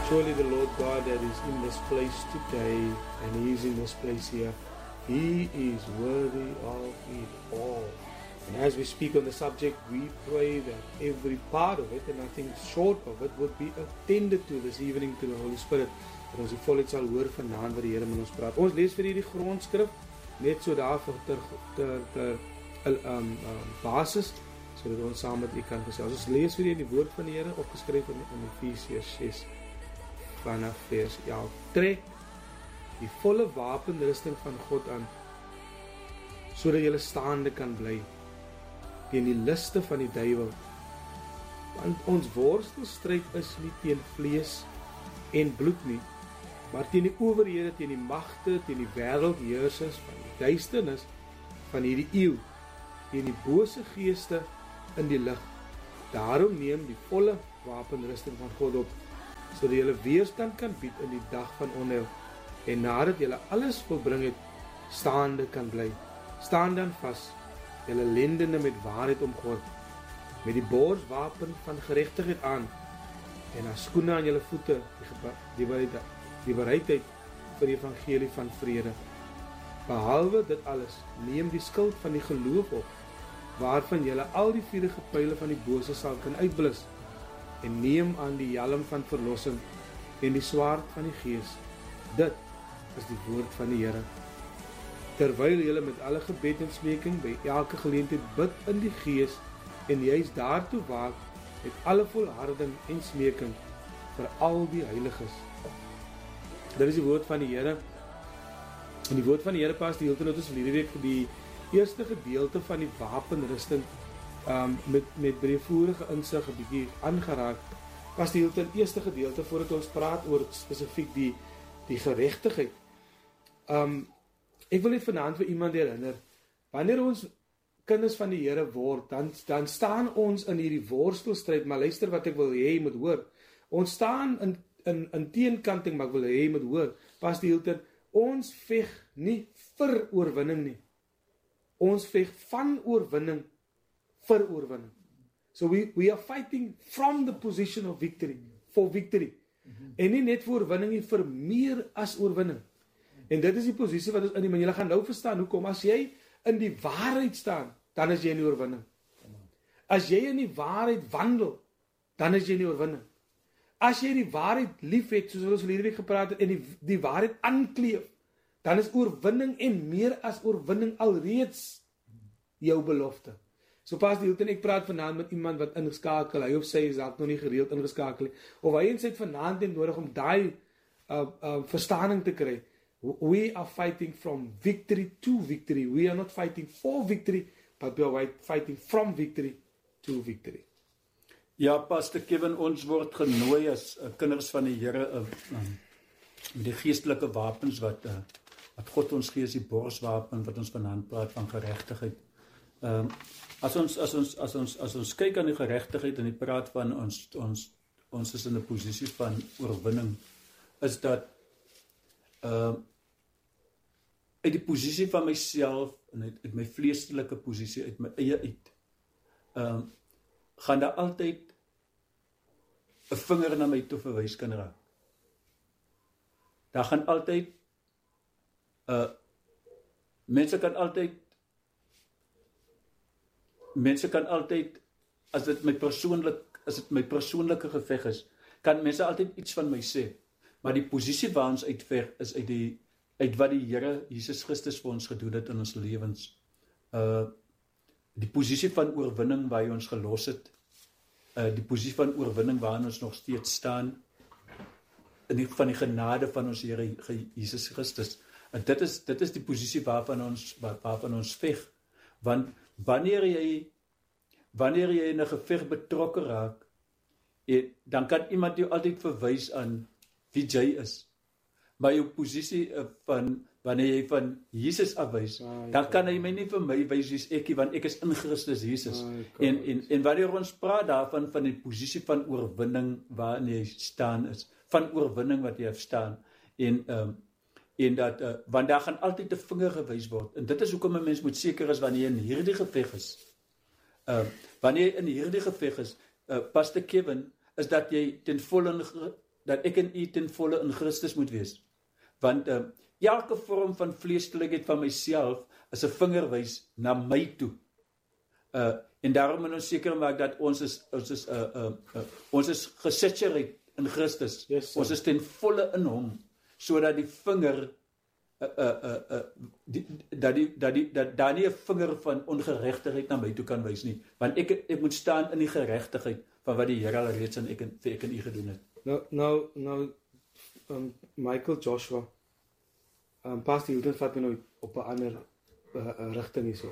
Surely the Lord God that is in this place today, and He is in this place here, He is worthy of it all. And as we speak on the subject, we pray that every part of it, and nothing short of it, would be attended to this evening to the Holy Spirit. Dat ons die volheid sal hoor vanaand wat die Here met ons praat. Ons lees vir hierdie grondskrif, net so daarvoor ter basis, sodat ons saam met u kan gesels. Ons lees vir die woord van die Here, opgeskryf in Efesiërs 6, vanaf vers 11. Trek die volle wapenrusting van God aan, sodat jy staande kan bly teen die liste van die duiwel. Want ons worstelstryd is nie teen vlees en bloed nie, maar teen die owerhede, teen die magte, teen die wêreldheersers van die duisternis van hierdie eeu, teen die bose geeste in die lig. Daarom neem die volle wapenrusting van God op, sodat jy weerstand kan bied in die dag van onheil, en nadat jy alles volbring het, staande kan bly. Staan dan vas, jylle lendene met waarheid omgord, met die borswapen van geregtigheid aan, en as skoene aan jylle voete, die bereidheid vir die evangelie van vrede. Behalwe dit alles, neem die skild van die geloof op, waarvan jylle al die vuurige pyle van die bose sal kan uitblus, en neem aan die helm van verlossing en die swaard van die gees. Dit is die woord van die Here. Terwyl jylle met alle gebed en smeking by elke geleentheid bid in die gees, en juist daartoe waak met alle volharding en smeking vir al die heiliges. Dit is die woord van die Here. En die woord van die Here pas die hele tyd ons verlede week die eerste gedeelte van die wapenrusting met breedvoerige insig 'n bietjie aangeraak. Pas die hele tyd eerste gedeelte voordat ons praat oor spesifiek die geregtigheid. Ek wil net vanaand vir iemand herinner, wanneer ons kinders van die Here word, dan staan ons in hierdie worstelstryd, maar luister wat ek wil hê jy moet hoor. Ons staan in teenkanting, maar ek wil hê jy moet hoor. Pas die hele tyd, ons veg nie vir oorwinning nie. Ons veg van oorwinning vir oorwinning. So we are fighting from the position of victory, for victory. En nie net vir oorwinning nie, vir meer as oorwinning. En dit is die posisie wat ons in die man, julle gaan nou verstaan, hoekom, as jy in die waarheid staan, dan is jy in die oorwinning. As jy in die waarheid wandel, dan is jy in die oorwinning. As jy die waarheid lief het, soos ons hierdie week gepraat het, en die waarheid aankleef, dan is oorwinning en meer as oorwinning alreeds jou belofte. So pas die Hilton, ek praat vanaand met iemand wat ingeskakel, hy of sy is dalk nog nie gereeld ingeskakel, of hy en sy het vanaand net nodig om daai verstaaning te kry. We are fighting from victory to victory. We are not fighting for victory, but we are fighting from victory to victory. Ja, Pastor Kevin, ons word genooi as kinders van die Here, die geestelike wapens wat God ons gee, is die borswapen wat ons vanaand praat van geregtigheid. As ons kyk aan die geregtigheid en die praat van ons is in 'n posisie van oorwinning, is dat uit die posisie van myself en uit my vleeslike posisie, uit my eie uit, gaan daar altyd 'n vinger na my toe verwys kan raak. Daar gaan altyd mense kan altyd as dit my persoonlike geveg is, kan mense altyd iets van my sê, maar die posisie waar ons uitveg is uit wat die Here Jesus Christus vir ons gedoen het in ons lewens. Die posisie van oorwinning waar hy ons gelos het, die posisie van oorwinning waarin ons nog steeds staan, van die genade van ons Here Jesus Christus. En dit is die posisie waarvan ons veg. Want wanneer jy in 'n geveg betrokke raak, dan kan iemand jou altyd verwys aan wie jy is. Maar jou posisie wanneer jy van Jesus afwys, dan kan hy my nie vir my wys wie's ek, want ek is in Christus Jesus. En wanneer ons praat daarvan van die posisie van oorwinning waarin jy staan is, van oorwinning wat jy staan, en dat, want daar gaan altyd 'n vinger gewys word, en dit is hoekom 'n mens moet seker is wanneer jy in hierdie geveg is, wanneer jy in hierdie geveg is, Pastor Kevin, is dat jy ten volle dat ek en u ten volle in Christus moet wees. Want elke vorm van vleeslikheid van myself is 'n vingerwys na my toe. En daarom moet ons seker maak dat ons is gesaturate in Christus. Yes, ons is ten volle in hom, sodat die vinger dat daar nie 'n vinger van ongeregtigheid na my toe kan wys nie, want ek moet staan in die geregtigheid van wat die Here al reeds vir ek en u gedoen het. Nou, Michael Joshua, Pastor Hilton vat my nou op 'n ander rigting hierso.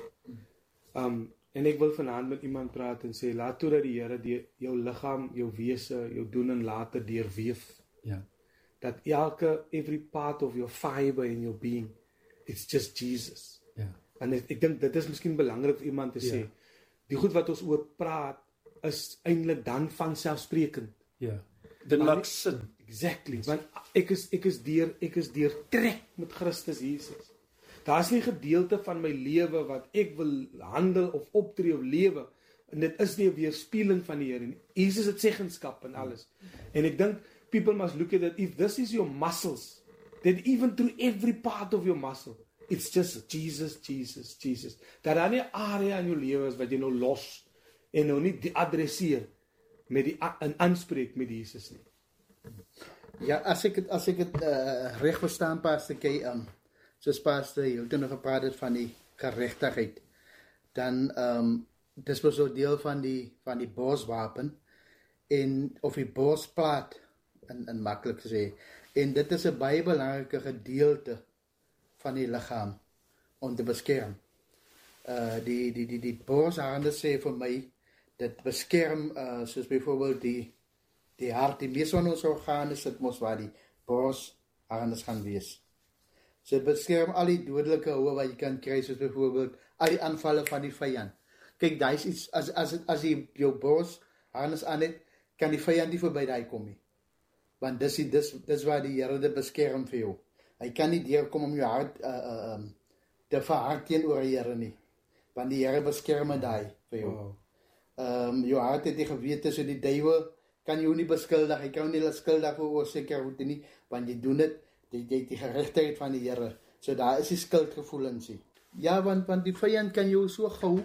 En ek wil vanaand met iemand praat en sê, laat toe dat die Here jou liggaam, jou wese, jou doen en late deurweef. Ja. Dat every part of your fiber in your being, it's just Jesus. Ja. En ek dink dit is miskien belangrik vir iemand te sê, die goed wat ons oor praat, is eintlik dan vanselfsprekend. Ja. Dit maak sin. Exactly, want ek is deurtrek met Christus Jesus. Daar's nie 'n gedeelte van my lewe wat ek wil handel of optree of lewe, en dit is nie 'n weerspieëling van die Here nie. Jesus het seggenskap en alles. En ek dink people must look at it, if this is your muscles, then even through every part of your muscle, it's just Jesus, Jesus, Jesus. Dat daar nie 'n area in jou lewe is wat jy nou los en nou nie adresseer en aanspreek met Jesus nie. Ja, as ek het reg verstaan, Pastor Kay, soos Pastor Hilton nog gepraat het van die geregtigheid, dan dis was so deel van die borswapen of die borsplaat in maklik gesê. En dit is 'n baie belangrike gedeelte van die liggaam om te beskerm. Die borshande sê vir my, dit beskerm soos byvoorbeeld die hart, die meeste van ons organe sit mos waar die borshandes gaan wees. So dit beskerm al die dodelike houe wat jy kan kry, soos byvoorbeeld al die aanvalle van die vyand. Kyk, daar is iets, as jy jou borshandes aan het, kan die vyand nie verby daai kom nie. Want dis waar die Here dit beskerm vir jou. Hy kan nie deurkom om jou hart te verhard teenoor die Here nie. Want die Here beskerm daai vir jou. Wow. Jou hart het die gewete, so die duiwel kan jou nie beskuldig, hy kan nie hulle skuldig veroorsaak nie, want jy doen dit, die geregtigheid van die Here. So daar is die skuldgevoelens nie. Ja, want die vyand kan jou so gou,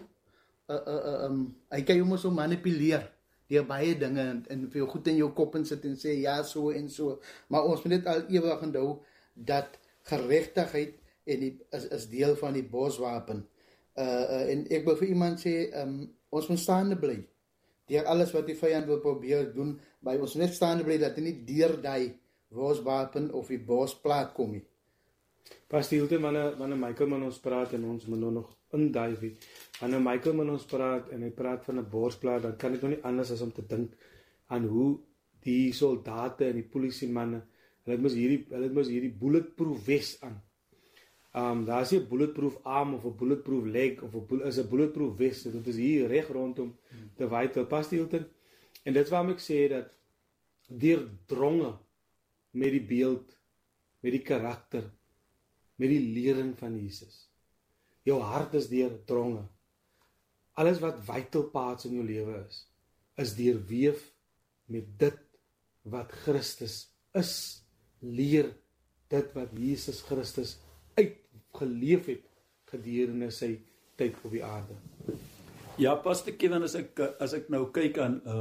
hy kan jou mos so manipuleer, deur baie dinge, en vir jou goed in jou kop en sit en sê, ja, so en so. Maar ons moet dit al ewig onthou, dat geregtigheid is deel van die borswapen. En ek wil vir iemand sê, ons moet staande bly. Deur alles wat die vyand wil probeer doen, by ons net staande bly, dat hy nie deur die borswapen of die borsplaat kom nie. Pastor Hilton, wanneer Michael met ons praat, en ons moet nou nog induive, wanneer Michael met ons praat, en hy praat van 'n borsplaat, dan kan ek nog nie anders as om te dink aan hoe die soldate en die polisiemanne, hulle het mos hierdie bulletproof ves aan. Daar is nie 'n bulletproof arm of 'n bulletproof leg of 'n bulletproof ves. Dit is hier reg rondom te vital. Pastor Hilton, en dit waarom ek sê dat deurdronge met die beeld, met die karakter, met die lering van Jesus. Jou hart is deurdronge. Alles wat vital parts in jou lewe is deurweef met dit wat Christus is. Leer dit wat Jesus Christus uitgeleef het gedurende sy tyd op die aarde. Ja, Pastor Kevin, as ek nou kyk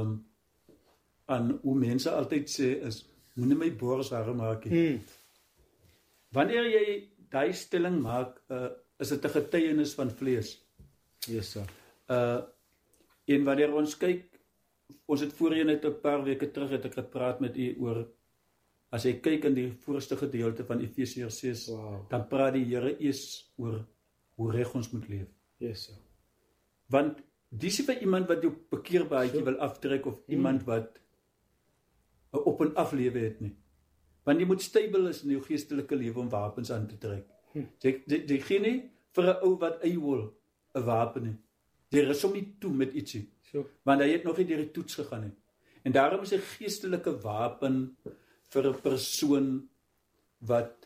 aan hoe mense altyd sê is, moenie my bors warm maak nie. Wanneer jy daai stelling maak, is dit 'n getuienis van vlees. Yes, sir. En wanneer ons kyk, ons het voorheen net 'n paar weke terug het ek gepraat met u oor, as jy kyk in die voorste gedeelte van Efesiërs 6, dan praat die Here eers oor hoe reg ons moet leef. Yes, sir. Want dis nie vir iemand wat jou bekeerbaarheid wil aftrek of iemand wat 'n op en af lewe het nie. Want jy moet stabiel is in jou geestelike lewe om wapens aan te trek. Jy gee nie vir 'n ou wat eywol 'n wapen nie. Jy rus hom nie toe met ietsie. Want hy het nog nie deur die toets gegaan nie. En daarom is 'n geestelike wapen vir 'n persoon wat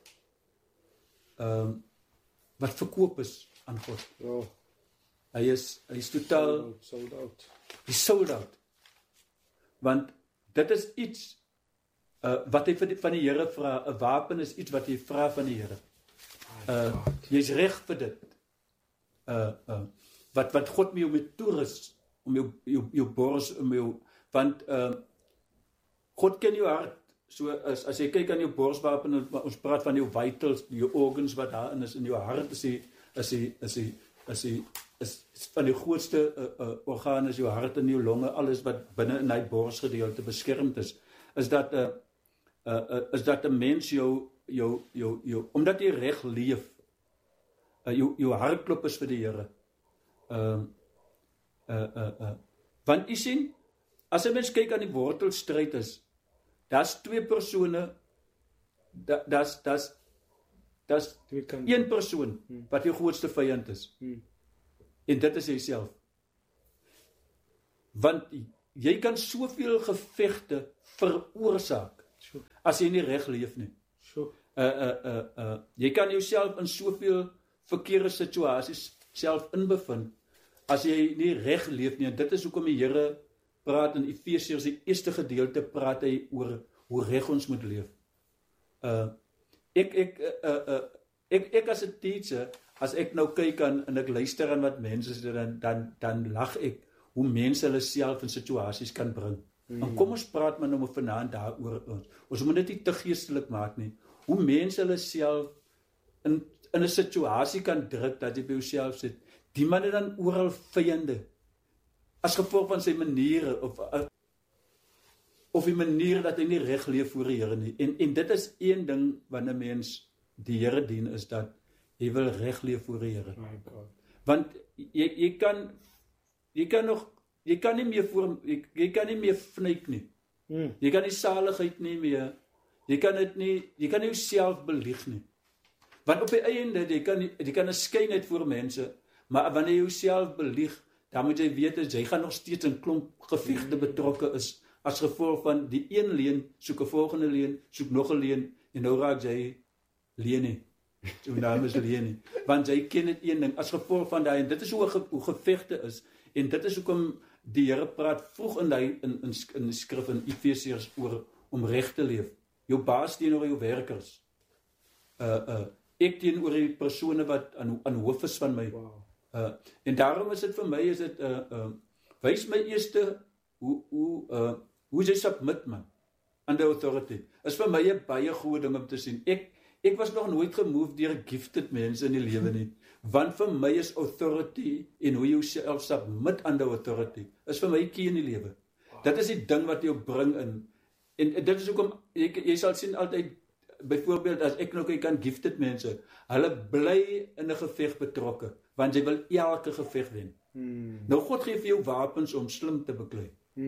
verkoop is aan God. Oh. Hy is totaal sold out. Hy sold out. Want dit is iets wat hy van die Here vra. 'n Wapen is iets wat jy vra van die Here. Jy's reg vir dit. Wat God met jou met toerus, om jou bors, want God ken jou hart. So as jy kyk aan jou borswapen, ons praat van jou vitals, jou organs wat daarin is, in jou hart is van die grootste orgaan is jou hart en jou longe, alles wat binne in die borsgedeelte beskermd is dat 'n mens jou omdat jy reg leef, jou hartklop is vir die Here. Want jy sien, as 'n mens kyk aan die wortelstryd daar's twee persone, daar's een persoon wat jou grootste vyand is. En dit is jouself. Want jy kan soveel gevegte veroorsaak as jy nie reg leef nie. Jy kan jouself in soveel verkeerde situasies self inbevind as jy nie reg leef nie. En dit is hoekom die Here praat in Efesiërs, die eerste gedeelte praat hy oor hoe reg ons moet leef. Ek as 'n teacher, as ek nou kyk en ek luister aan wat mense sê, dan lag ek hoe mense hulle self in situasies kan bring. En kom ons praat maar nou vanaand daaroor. Ons moet dit nie te geestelik maak nie. Hoe mense hulle self in 'n situasie kan druk dat jy by jouself sit. Die man het dan oral vyande as gevolg van sy maniere of die manier dat hy nie reg leef voor die Here nie. En dit is een ding wanneer 'n mens die Here dien, is dat jy wil reg leef voor die Here. Want jy kan nie meer vnyk nie. Jy kan nie saligheid nie meer. Jy kan nie jouself belieg nie. Want op die einde jy kan 'n skynheid voor mense, maar wanneer jy jouself belieg, dan moet jy weet jy gaan nog steeds in klomp gevegte betrokke is as gevolg van die een leuen soek 'n volgende leuen, soek nog 'n leuen en nou raak jy leenie. Jou naam is leenie. Want jy ken dit een ding as gevolg van daai, en dit is hoe gevegte is, en dit is hoekom die Here praat vroeg in die skrif in Efesiërs oor om reg te leef. Jou baas teenoor jou werkers. Ek teenoor die persone wat aan hoof is van my. En daarom is dit vir my, wys my eerste hoe jy submit man aan die authority. Is vir my 'n baie goeie ding om te sien. Ek was nog nooit gemove deur gifted mense in die lewe nie. Want vir my is authority en hoe jy jouself submit aan die authority is vir my key in die lewe. Dit is die ding wat jou bring in. En dit is hoekom jy sal sien altyd, byvoorbeeld as ek nou kyk aan gifted mense, hulle bly in 'n geveg betrokke, want jy wil elke geveg wen. Nou God gee vir jou wapens om slim te beklei.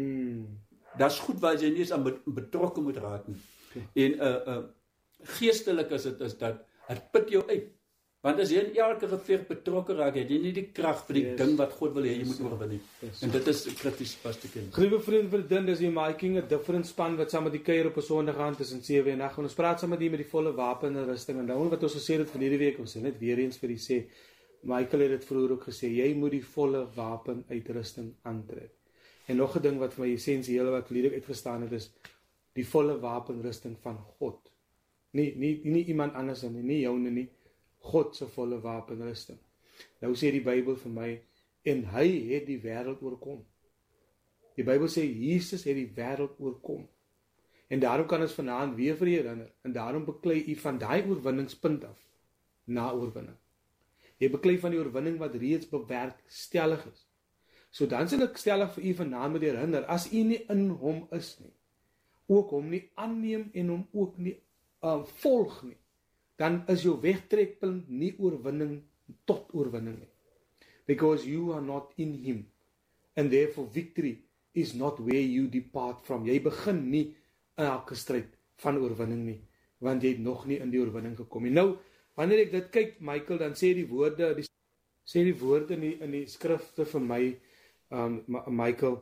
Dis goed waar jy nie eens aan betrokke moet raak nie. En geestelik is dat het put jou uit. Want as jy in elke geveg betrokke raak, het jy nie die krag vir die ding wat God wil hê jy moet oorwin nie. En dit is krities vas te ken. Liewe vriend, dis die Making a Difference span wat saam met die kuier op 'n Sondag aand tussen 7 en 8. Ons praat saam met die volle wapen en rusting. En nou wat ons gesê het verlede week, ons sê net weer eens vir die sê, Michael het dit vroeër ook gesê, jy moet die volle wapen uitrusting aantrek. En nog 'n ding wat vir my essensieel wat verlede uitgestaan het is die volle wapenrusting van God. Nie iemand anders nie joune nie. God se volle wapenrusting. Nou sê die Bybel vir my, en hy het die wêreld oorkom. Die Bybel sê Jesus het die wêreld oorkom. En daarom kan ons vanaand weer vir herinner, en daarom beklei u van daai oorwinningspunt af na oorwinning. Jy beklei van die oorwinning wat reeds bewerkstellig is. So dan sal ek stellig vir u vanaand met herinner, as u nie in hom is nie, ook hom nie aanneem en hom ook nie volg nie, dan is jou wegtrekpunt nie oorwinning tot oorwinning nie. Because you are not in him, and therefore victory is not where you depart from. Jy begin nie in elke stryd van oorwinning nie, want jy het nog nie in die oorwinning gekom nie. Nou, wanneer ek dit kyk, Michael, dan sê die woorde in die skrifte vir my, Michael,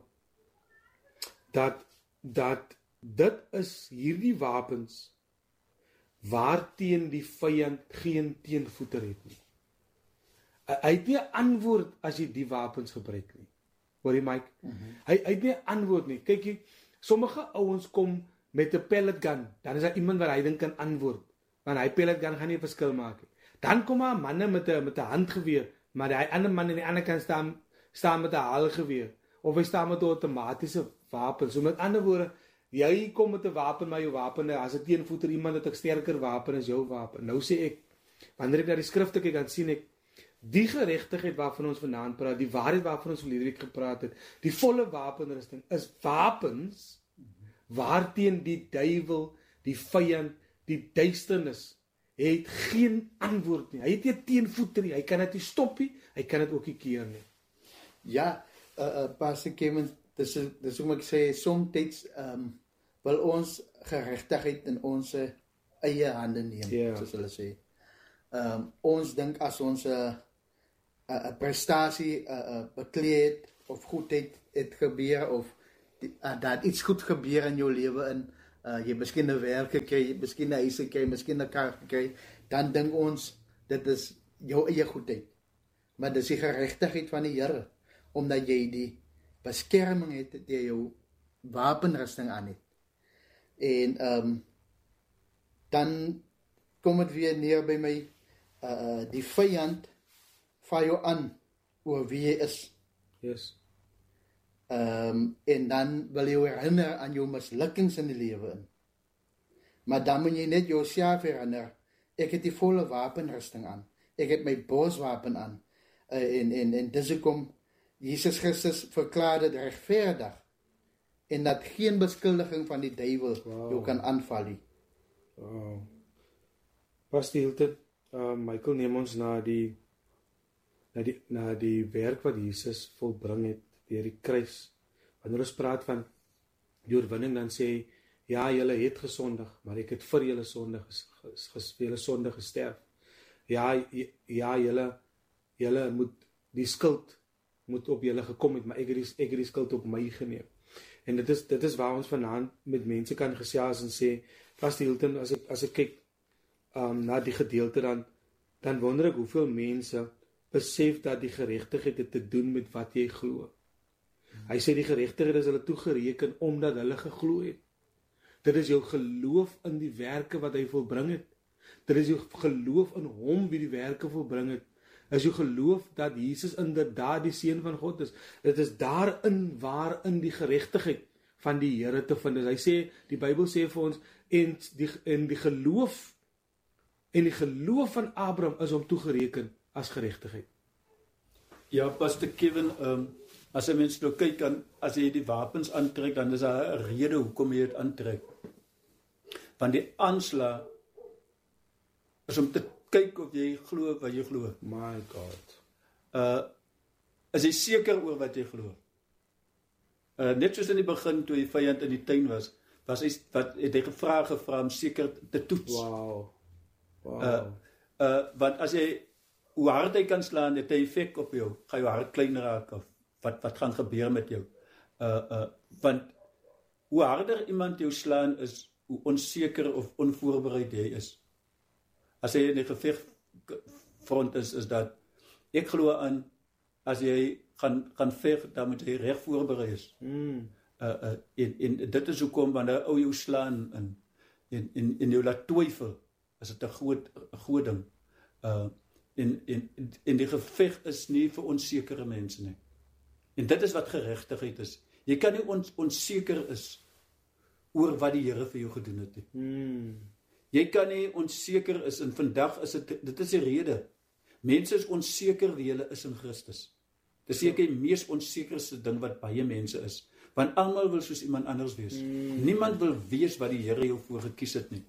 dat dit is hierdie wapens waarteen die vyand geen teenvoeter het nie. Hy het nie 'n antwoord as jy die wapens gebruik nie. Hoor jy, Mike? Hy het nie 'n antwoord nie. Kyk jy, sommige ouens kom met 'n pellet gun, dan is daar iemand wat hy ding kan antwoord. Want hy pellet gun gaan nie 'n verskil maak nie. Dan kom daar manne met 'n handgeweer, maar die ander man aan die ander kant staan met 'n haalgeweer of hy staan met 'n outomatiese wapen. So met ander woorde, jy kom met 'n wapen, maar jou wapen, as ek teenvoeter iemand het 'n sterker wapen as jou wapen. Nou sê ek, wanneer ek na die skrifte kyk, dan sien ek die geregtigheid waarvan ons vanaand praat, die waarheid waarvan ons verlede week gepraat het, die volle wapenrusting is wapens waarteen die duiwel, die vyand, die duisternis het geen antwoord nie. Hy het nie teenvoeter nie. Hy kan dit nie stop nie. Hy kan dit ook nie keer nie. Ja, Pastor Kevin, dis hoe ek sê, soms wil ons geregtigheid in ons eie hande neem, soos hulle sê. Ons dink as ons 'n prestasie beklee het, of goedheid het gebeur, of dat iets goed gebeur in jou lewe in, jy miskien 'n werk gekry, miskien 'n huis gekry, miskien 'n kar gekry, dan dink ons, dit is jou eie goedheid. Maar dis die geregtigheid van die Here, omdat jy die beskerming het, dat jy jou wapenrusting aan het. En dan kom dit weer neer by my, die vyand val jou aan oor wie jy is. Yes. En dan wil jy herinner aan jou mislukkings in die lewe in. Maar dan moet jy net jouself herinner, ek het die volle wapenrusting aan. Ek het my borswapen aan. En dis hoekom Jesus Christus verklaar dit regverdig en dat geen beskuldiging van die duiwel jou kan aanval nie. Wow. Pastor Hilton, Michael neem ons na die werk wat Jesus volbring het deur die kruis. Wanneer ons praat van die oorwinning, dan sê hy, ja, julle het gesondig, maar ek het vir julle sonde gesterf. Ja, julle moet die skuld moet op julle gekom het, maar ek het die skuld op my geneem. En dit is waar ons vanaand met mense kan gesels en sê, Pastor Hilton, as ek kyk na die gedeelte, dan wonder ek hoeveel mense besef dat die geregtigheid het te doen met wat jy glo. Hy sê die geregtigheid is hulle toegereken omdat hulle geglo het. Dit is jou geloof in die werke wat hy volbring het. Dit is jou geloof in hom wie die werke volbring het. Is jou geloof dat Jesus inderdaad die Seun van God is. Dit is daarin waarin die geregtigheid van die Here te vind is. Hy sê, die Bybel sê vir ons, en die geloof van Abraham is hom toegereken as geregtigheid. Ja, Pastor Kevin, as 'n mens nou kyk, as jy die wapens aantrek, dan is daar 'n rede hoekom jy dit aantrek. Want die aanslag is om te kyk of jy glo wat jy glo. My God. Is jy seker oor wat jy glo? Net soos in die begin, toe die vyand in die tuin het hy gevra om seker te toets. Wow. Want as jy, hoe hard hy kan slaan, het hy effek op jou, gaan jou hart klein raak, of wat gaan gebeur met jou. Want hoe harder iemand jou slaan is, hoe onseker of onvoorbereid jy is. As jy in die gevegfront is dat, ek glo aan, as jy gaan veg, dan moet jy reg voorberei is. En dit is hoekom, wanneer ou jou slaan en jou laat twyfel, is dit 'n groot ding. En die geveg is nie vir onsekere mense nie. En dit is wat geregtigheid is. Jy kan nie onseker is oor wat die Here vir jou gedoen het nie. Jy kan nie onseker is, en vandag is dit is die rede. Mense is onseker wie hulle is in Christus. Dis seker die mees onsekerste ding wat baie mense is. Want almal wil soos iemand anders wees. Niemand wil wees wat die Here jou voor gekies het nie.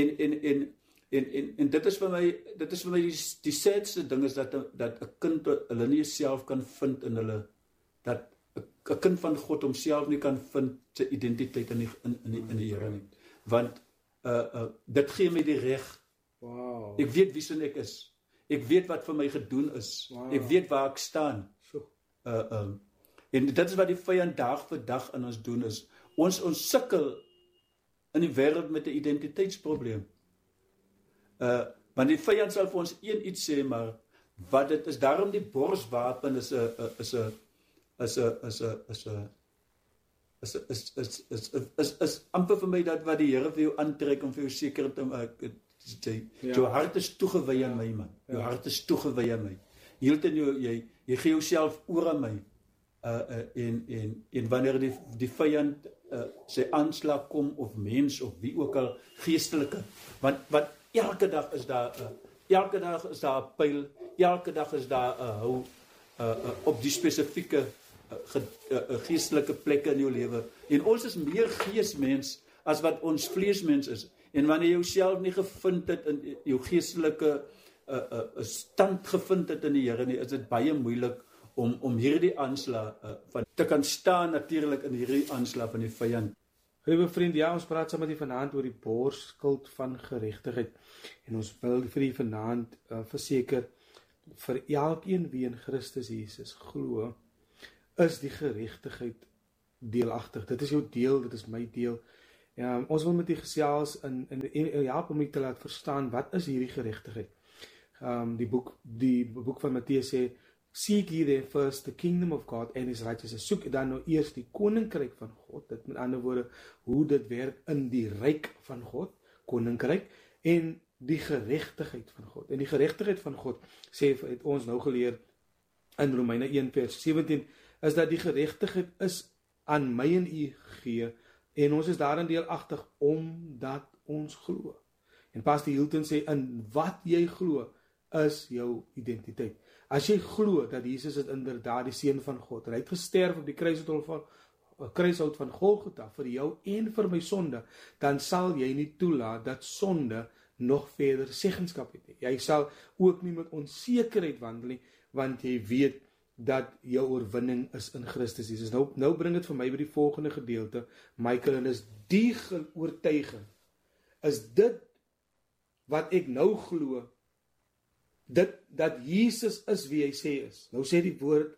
En dit is vir my die sadste ding is dat 'n kind hulle nie self kan vind in hulle, dat 'n kind van God homself nie kan vind sy identiteit in die Here nie. Want dit gee my die reg. Wow. Ek weet wie ek is. Ek weet wat vir my gedoen is. Wow. Ek weet waar ek staan. En dit is wat die vyand dag vir dag aan ons doen is. Ons sukkel in die wêreld met 'n identiteitsprobleem. Want die vyand sal vir ons iets sê, maar wat dit is, daarom die borswapen is is amper vir my dat wat die Here vir jou aantrek om vir jou seker te maak. Jou hart is toegewy aan my, man. Jou hart is toegewy aan my. Hieltemal jy gee jouself oor aan my. En wanneer die vyand sy aanslag kom, of mens, of wie ook al, geestelike, want elke dag is daar 'n pyl, elke dag is daar 'n hou op die spesifieke geestelike plekke in jou lewe. En ons is meer geesmens as wat ons vleesmens is. En wanneer jy jouself nie gevind het in jou geestelike stand gevind het in die Here nie, is dit baie moeilik om hierdie aanslag van te kan staan natuurlik in hierdie aanslag van die vyand. Liewe vriend, ja, ons praat saam met u vanaand oor die borsskild van geregtigheid. En ons wil vir u vanaand verseker, vir elkeen wie in Christus Jesus glo, is die geregtigheid deelagtig. Dit is jou deel, dit is my deel. Ja, ons wil met u gesels en help om u te laat verstaan, wat is hierdie geregtigheid? Die boek van Matteus sê, seek ye there first the kingdom of God and his righteousness. Soek dan nou eers die koninkryk van God. Dit met ander woorde, hoe dit werk in die ryk van God, koninkryk, en die geregtigheid van God. En die geregtigheid van God, sê het ons nou geleer in Romeine 1 vers 17, is dat die geregtigheid is aan my en u gegee, en ons is daarin deelagtig omdat ons glo. En Pastor Hilton sê, in wat jy glo, is jou identiteit. As jy glo dat Jesus is inderdaad die seun van God, en hy het gesterf op die kruishout van Golgotha vir jou en vir my sonde, dan sal jy nie toelaat dat sonde nog verder seggenskap het nie. Jy sal ook nie met onsekerheid wandel nie, want jy weet dat jou oorwinning is in Christus Jesus. Nou bring dit vir my by die volgende gedeelte, Michael, en is die oortuiging, is dit wat ek nou glo, dat Jesus is wie hy sê is. Nou sê die woord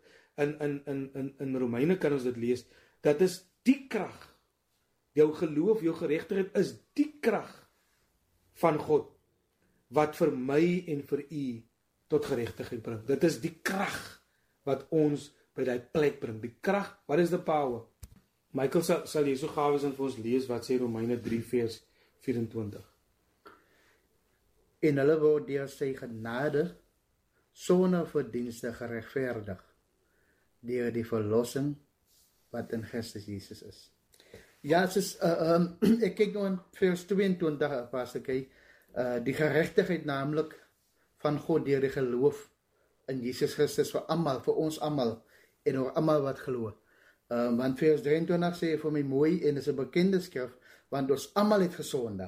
in Romeine, kan ons dit lees, dat is die krag, jou geloof, jou geregtigheid is die krag van God, wat vir my en vir u tot geregtigheid bring. Dit is die krag wat ons by die plek bring. Die krag, what is the power? Michael sal jy so gawe is en vir ons lees wat sê Romeine 3 vers 24. En hulle word deur sy genade sonder verdienste geregverdig deur die verlossing wat in Christus Jesus is. Ja, ek kyk nou in vers 22, Pastor Kay, die geregtigheid naamlik van God deur die geloof in Jesus Christus vir ons almal en oor almal wat glo. Want vers 23 sê vir my mooi en is 'n bekende skrif, want ons almal het gesondig.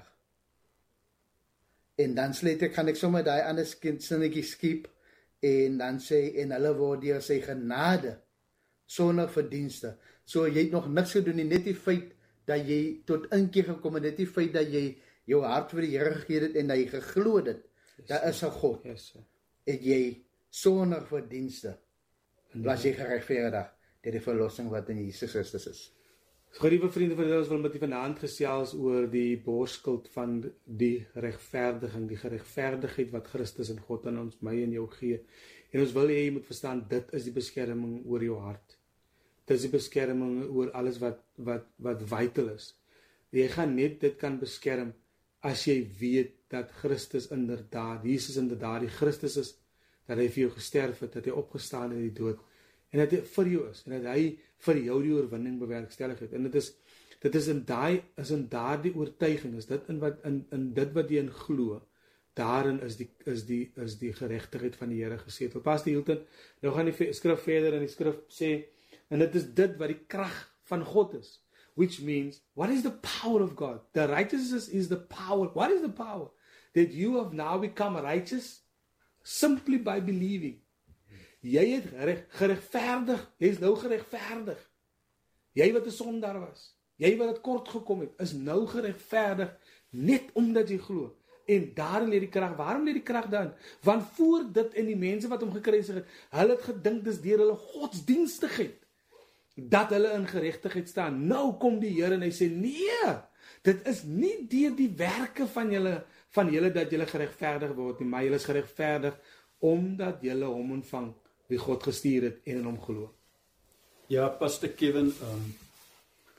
En dan kan ek sommer daai ander sinnetjie skiep en dan sê en hulle word deur sy genade sonder verdienste. So jy het nog niks gedoen nie, net die feit dat jy tot inkeer gekom het, net die feit dat jy jou hart vir die Here gegee het en dat jy geglo het, daar is 'n God. Het jy sonder verdienste was jy geregverdig deur die verlossing wat in Jesus Christus is. Geliefde vriende van ons wil met u vanaand gesels oor die borsskild van die regverdiging, die geregverdigheid wat Christus en God aan ons, my en jou gee. En ons wil hê jy moet verstaan, dit is die beskerming oor jou hart. Dit is die beskerming oor alles wat vital is. Jy gaan net dit kan beskerm as jy weet dat Christus inderdaad, Jesus inderdaad die Christus is, dat hy vir jou gesterf het, dat hy opgestaan uit die dood, en dat hy vir jou is, en dat hy vir jou die oorwinning bewerkstellig het. En dit is in daardie oortuiging, is dit in dit wat jy in glo, daarin is die geregtigheid van die Here gesetel. Pastor Hilton, nou gaan die skrif verder, en die skrif sê, en dit is dit wat die krag van God is, which means, what is the power of God? The righteousness is the power. What is the power? That you have now become righteous simply by believing. Jy het geregverdig, jy is nou geregverdig. Jy wat 'n sondaar was, jy wat het kort gekom het, is nou geregverdig net omdat jy glo. En daarin lê die krag. Waarom lê die krag dan? Want voor dit in die mense wat hom gekruisig het, hulle het gedink dis deur hulle godsdienstigheid dat hulle in geregtigheid staan. Nou kom die Here en hy sê nee, dit is nie deur die werke van julle dat julle geregverdig word nie, maar julle is geregverdig omdat julle hom ontvang, wie God gestuur het en in hom glo. Ja, Pastor Kevin,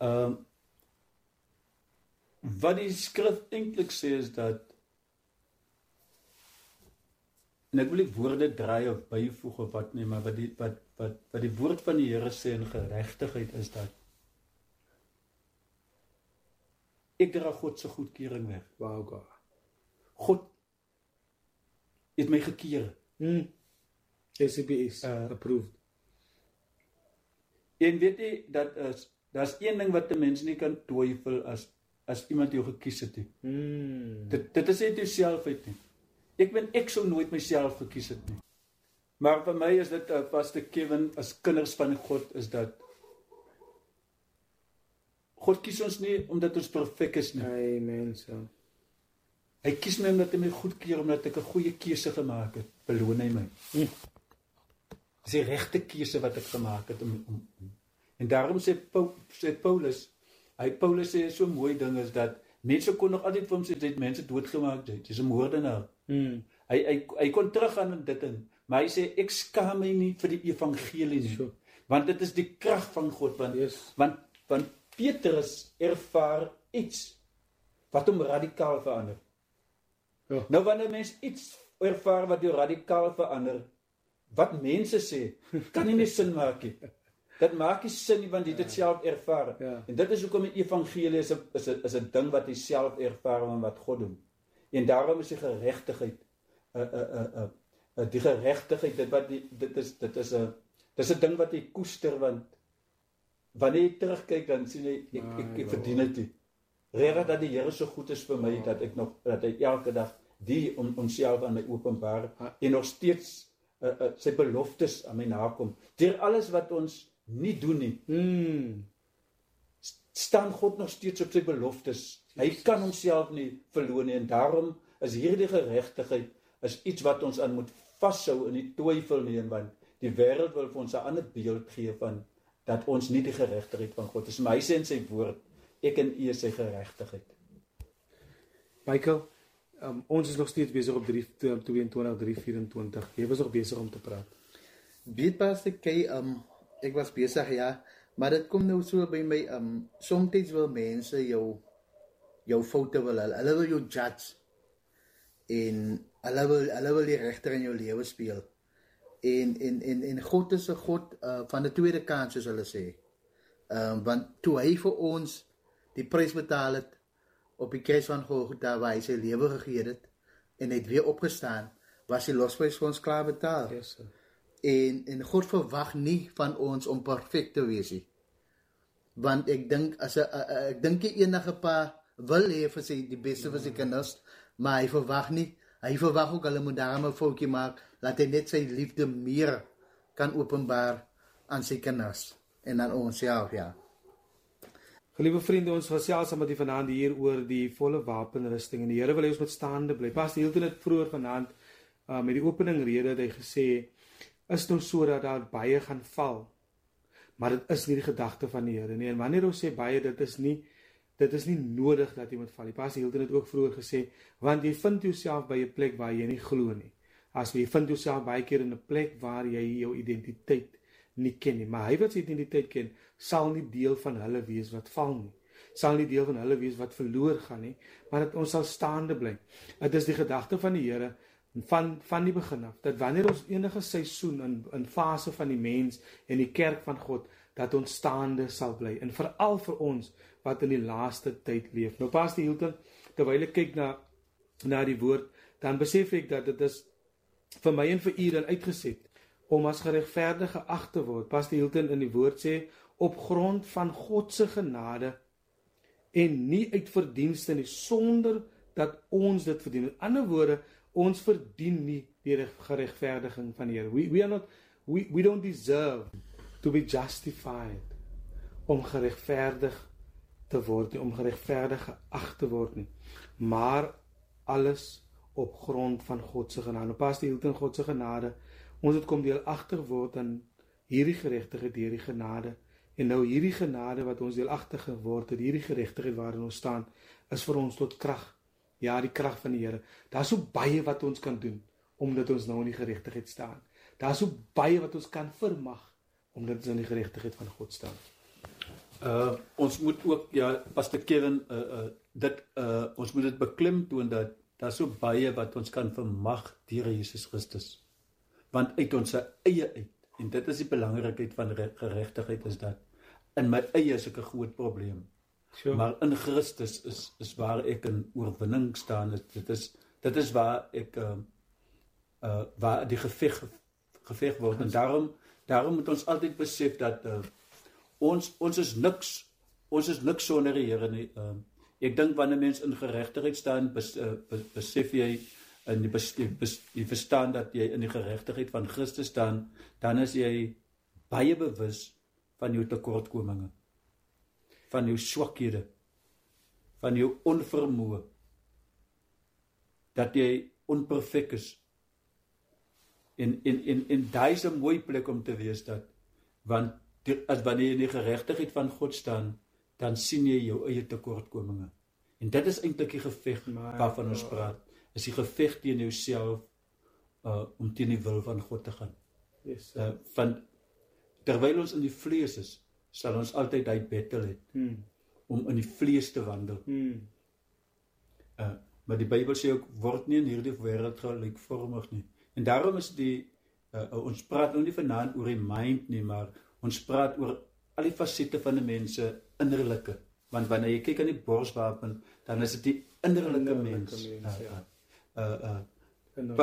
Wat die skrif eintlik sê is dat, en ek wil nie woorde draai of byvoeg of wat nie, maar wat die woord van die Here sê in geregtigheid is dat ek dra God se goedkeuring weg. Wow, God. God het my gekeer. SCPS, approved. En weet jy, daar's een ding wat 'n mens nie kan twyfel as iemand jou gekies het nie. Dit is nie jouself uit nie. Ek sou nooit myself gekies het nie. Maar vir my is dit vaste Kevin, as kinders van God, is dat God kies ons nie omdat ons perfek is nie. Amen, so. Hy kies my omdat hy my goedkeur, omdat ek 'n goeie keuse gemaak het. Beloon hy my. Dis die regte keuse wat ek gemaak het. En daarom sê Paulus sê so mooi ding is dat mense kon nog altyd vir hom sê, jy het mense doodgemaak, jy is 'n moordenaar. Hy kon teruggaan in dit in, maar hy sê, ek skaam my nie vir die evangelie nie, want dit is die krag van God, want Petrus ervaar iets wat hom radikaal verander. Nou wanneer mens iets ervaar wat jou radikaal verander, wat mense sê, kan nie sin maak nie. Dit maak nie sin nie, want jy dit self ervaar. En dit is hoekom die evangelie is 'n ding wat jy self ervaar en wat God doen. En daarom is die geregtigheid, dit is 'n ding wat jy koester, want wanneer jy terugkyk, dan sien jy, ek verdien dit nie. Regtig dat die Here so goed is vir my, dat hy elke dag die onsself aan my openbaar, en nog steeds sy beloftes aan my nakom. Deur alles wat ons nie doen nie, staan God nog steeds op sy beloftes. Hy kan homself nie verloon nie, en daarom is hierdie geregtigheid is iets wat ons aan moet vashou in die twyfel nie, want die wêreld wil vir ons 'n ander beeld gee van dat ons nie die geregtigheid van God is. Maar hy sê in sy woord, ek en u is sy geregtigheid. Michael, ons is nog steeds besig op 3:24. Jy was nog besig om te praat. Weet Pastor Kay, ek was besig, ja, maar dit kom nou so by my, soms wil mense jou foute wil, hulle wil jou judge, en hulle wil die regter in jou lewe speel, en God is 'n God van 'n tweede kans, soos hulle sê, want toe hy vir ons die prys betaal het, op die kruis van Golgotha, waar hy sy lewe gegee het, en hy het weer opgestaan, was die losprys vir ons klaar betaal. Yes, sir. En God verwag nie van ons om perfek te wees nie. Want ek dink enige pa wil hê vir sy die beste vir sy kinders, maar hy verwag ook hulle moet daarom 'n foutjie maak, laat hy net sy liefde meer kan openbaar aan sy kinders en aan ons self, ja. Geliefde vriende, ons gesels saam met u vanaand hier oor die volle wapenrusting, en die Here wil hê ons moet staande bly. Pastor Hilton het vroeër vanaand met die openingrede het hy gesê, is nou so dat daar baie gaan val, maar dit is nie die gedagte van die Here nie. En wanneer ons sê baie, dit is nie nodig dat jy moet val. Die Pastor Hilton het ook vroeër gesê, want jy vind jouself by 'n plek waar jy nie glo nie. As jy vind jouself baie keer in 'n plek waar jy jou identiteit nie ken nie, maar hy wat sy identiteit ken, sal nie deel van hulle wees wat val nie, sal nie deel van hulle wees wat verloor gaan nie, maar dat ons sal staande bly. Dit is die gedagte van die Here van die begin af, dat wanneer ons enige seisoen in fase van die mens en die kerk van God, dat ons staande sal bly, en veral vir ons wat in die laaste tyd leef. Nou Pastor Hilton, terwyl ek kyk na die woord, dan besef ek dat dit is vir my en vir u dan uitgeset om as geregverdig geag te word. Pastor Hilton in die woord sê, op grond van God se genade en nie uit verdienste nie, sonder dat ons dit verdien. In ander woorde, ons verdien nie die geregverdiging van die Here. We don't deserve to be justified om geregverdig te word nie, om geregverdig geag te word nie, maar alles op grond van God se genade. Nou Pastor Hilton, God se genade, ons het kom deelagtig word aan hierdie geregtigheid deur die genade, en nou hierdie genade wat ons deelagtig geword het, hierdie geregtigheid waarin ons staan, is vir ons tot krag. Ja, die krag van die Here. Daar's so baie wat ons kan doen, omdat ons nou in die geregtigheid staan. Daar's so baie wat ons kan vermag, omdat ons in die geregtigheid van God staan. Ons moet ook, ja, Pastor Kevin, ons moet dit beklemtoon dat daar so baie wat ons kan vermag deur Jesus Christus. Want uit ons eie uit, en dit is die belangrikheid van geregtigheid, is dat in my eie is ek 'n groot probleem. Sure. Maar in Christus is waar ek in oorwinning staan. Dit is waar ek waar die geveg word. En daarom moet ons altyd besef dat ons is niks sonder die Here nie. Ek dink wanneer mens in geregtigheid staan, besef jy en jy verstaan dat jy in die geregtigheid van Christus staan, dan is jy baie bewus van jou tekortkominge, van jou swakhede, van jou onvermoë, dat jy onperfek is. En daai is 'n mooi plek om te wees dat, want as wanneer jy in die geregtigheid van God staan, dan sien jy jou eie tekortkominge. En dit is eintlik die geveg waarvan ons praat, is die geveg teen jouself om teen die wil van God te gaan. Yes. Terwyl ons in die vlees is, sal ons altyd hy battle het, om in die vlees te wandel. Maar die Bybel sê ook, word nie in hierdie wêreld gelykvormig nie. En daarom is ons praat nou nie vanaand oor die mind nie, maar ons praat oor al die fasette van die mense innerlike. Want wanneer jy kyk aan die borswapen, dan is dit die innerlike mens.